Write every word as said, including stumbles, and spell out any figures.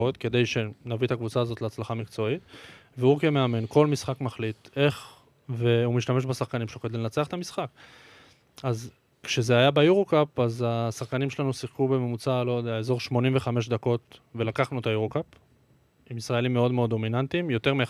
כדי שנביא את הקבוצה הזאת להצלחה מקצועית, והוא כמאמן, כל משחק מחליט איך, והוא משתמש בשחקנים שלו כדי לנצח את המשחק. אז כשזה היה ביורוקאפ, אז השחקנים שלנו שיחקו בממוצע, לא יודע, אזור שמונים וחמש דקות, ולקחנו את היורוקאפ, עם ישראלים מאוד מאוד דומיננטיים, יותר מאחד